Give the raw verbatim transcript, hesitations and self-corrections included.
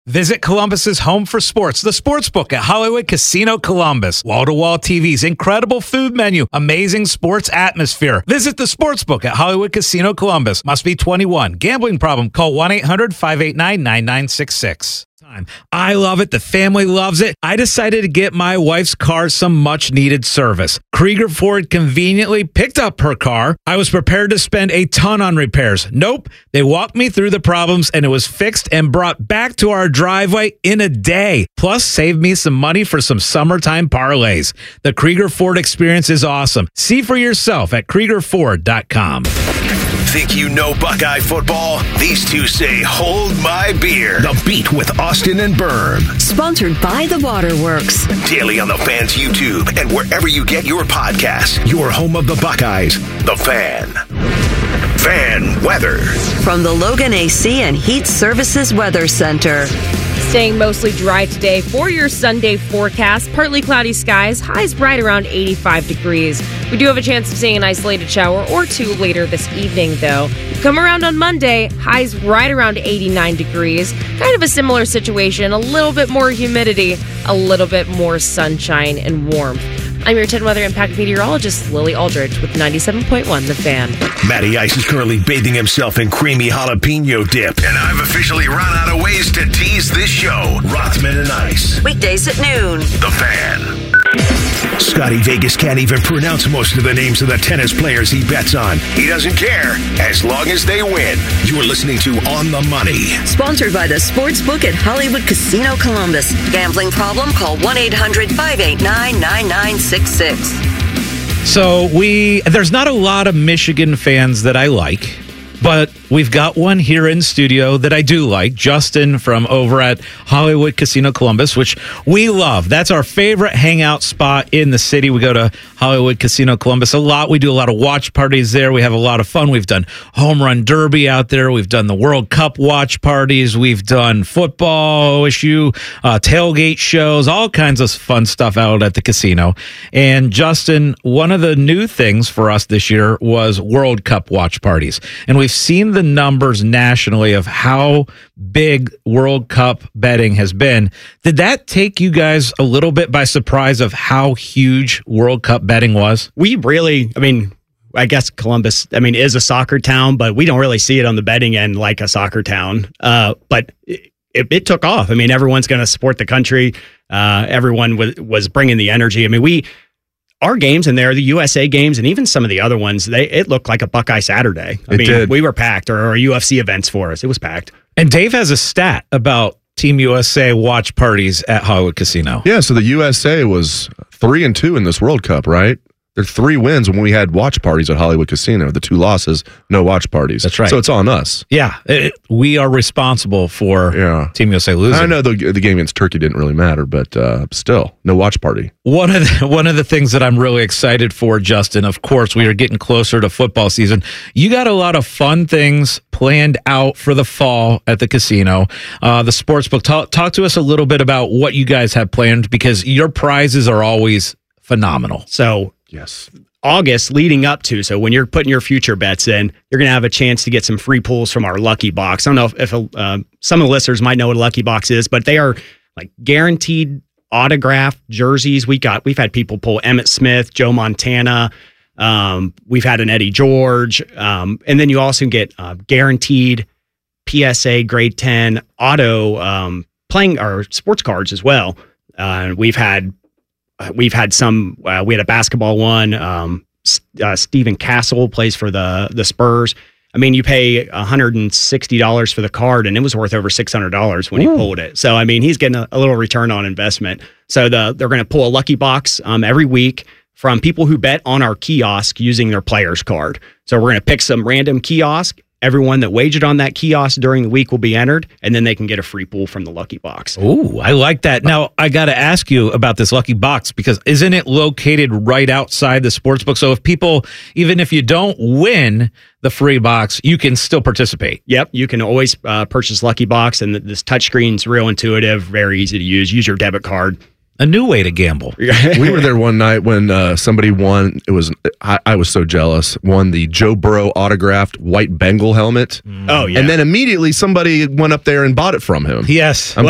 Visit Columbus's home for sports, the Sportsbook at Hollywood Casino Columbus. Wall-to-wall T Vs, incredible food menu, amazing sports atmosphere. Visit the Sportsbook at Hollywood Casino Columbus. Must be twenty-one. Gambling problem? Call one eight hundred five eight nine nine nine six six. I love it. The family loves it. I decided to get my wife's car some much needed service. Krieger Ford conveniently picked up her car. I was prepared to spend a ton on repairs. Nope. They walked me through the problems and it was fixed and brought back to our driveway in a day. Plus, saved me some money for some summertime parlays. The Krieger Ford experience is awesome. See for yourself at Krieger Ford dot com. Think you know Buckeye football? These two say, hold my beer. The Beat with Austin and Berm. Sponsored by The Waterworks. Daily on the Fan's YouTube and wherever you get your podcasts. Your home of the Buckeyes, The Fan. Fan weather. From the Logan A C and Heat Services Weather Center. Staying mostly dry today for your Sunday forecast. Partly cloudy skies, highs right around eighty-five degrees. We do have a chance of seeing an isolated shower or two later this evening, though. Come around on Monday, highs right around eighty-nine degrees. Kind of a similar situation, a little bit more humidity, a little bit more sunshine and warmth. I'm your ten Weather Impact meteorologist, Lily Aldridge, with ninety-seven point one The Fan. Matty Ice is currently bathing himself in creamy jalapeno dip. And I've officially run out of ways to tease this show. Rothman and Ice. Weekdays at noon. The Fan. Scotty Vegas can't even pronounce most of the names of the tennis players he bets on. He doesn't care, as long as they win. You're listening to On the Money. Sponsored by the Sportsbook at Hollywood Casino Columbus. Gambling problem? Call one eight hundred five eight nine nine nine six six. So we, there's not a lot of Michigan fans that I like, but we've got one here in studio that I do like, Justin from over at Hollywood Casino Columbus, which we love. That's our favorite hangout spot in the city. We go to Hollywood Casino Columbus a lot. We do a lot of watch parties there. We have a lot of fun. We've done home run derby out there. We've done the World Cup watch parties. We've done football, O S U, uh, tailgate shows, all kinds of fun stuff out at the casino. And Justin, one of the new things for us this year was World Cup watch parties. And we've seen the numbers nationally of how big World Cup betting has been. Did that take you guys a little bit by surprise of how huge World Cup betting was? We really, I mean, I guess Columbus, I mean, is a soccer town, but we don't really see it on the betting end like a soccer town. Uh, but it, it took off. I mean, everyone's going to support the country. Uh, everyone was, was bringing the energy. I mean, we... Our games in there, the U S A games, and even some of the other ones, they it looked like a Buckeye Saturday. I it mean, did. We were packed, or, or U F C events for us. It was packed. And Dave has a stat about Team U S A watch parties at Hollywood Casino. Yeah, so the U S A was three and two in this World Cup, right? There are three wins when we had watch parties at Hollywood Casino. The two losses, no watch parties. That's right. So it's on us. Yeah, it, we are responsible for yeah. Team U S A losing. I know the the game against Turkey didn't really matter, but uh, still, no watch party. One of the, one of the things that I'm really excited for, Justin, of course, we are getting closer to football season. You got a lot of fun things planned out for the fall at the casino. Uh, the Sportsbook, talk, talk to us a little bit about what you guys have planned, because your prizes are always phenomenal. So, yes. August leading up to, so when you're putting your future bets in, you're going to have a chance to get some free pools from our Lucky Box. I don't know if, if uh, some of the listeners might know what a Lucky Box is, but they are like guaranteed autographed jerseys. We got, we've had people pull Emmitt Smith, Joe Montana. Um, we've had an Eddie George. Um, and then you also get uh, guaranteed P S A grade ten auto um, playing our sports cards as well. Uh, we've had We've had some, uh, we had a basketball one. Um, uh, Stephen Castle plays for the the Spurs. I mean, you pay one hundred sixty dollars for the card, and it was worth over six hundred dollars when Ooh. he pulled it. So, I mean, he's getting a, a little return on investment. So the they're going to pull a Lucky Box um, every week from people who bet on our kiosk using their player's card. So we're going to pick some random kiosk. Everyone that wagered on that kiosk during the week will be entered, and then they can get a free pool from the Lucky Box. Ooh, I like that. Now, I got to ask you about this Lucky Box, because isn't it located right outside the sportsbook? So if people, even if you don't win the free box, you can still participate. Yep, you can always uh, purchase Lucky Box, and this touchscreen's real intuitive, very easy to use. Use your debit card. A new way to gamble. We were there one night when uh, somebody won. It was I, I was so jealous. Won the Joe Burrow autographed white Bengal helmet. Mm. Oh yeah! And then immediately somebody went up there and bought it from him. Yes, I'm well,